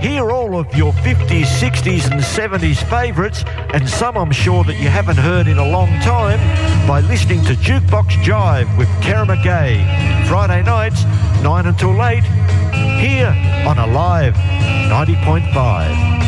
Hear all of your 50s, 60s and 70s favourites, and some I'm sure that you haven't heard in a long time, by listening to Jukebox Jive with Kerry McGay. Friday nights, 9 until 8, here on Alive 90.5.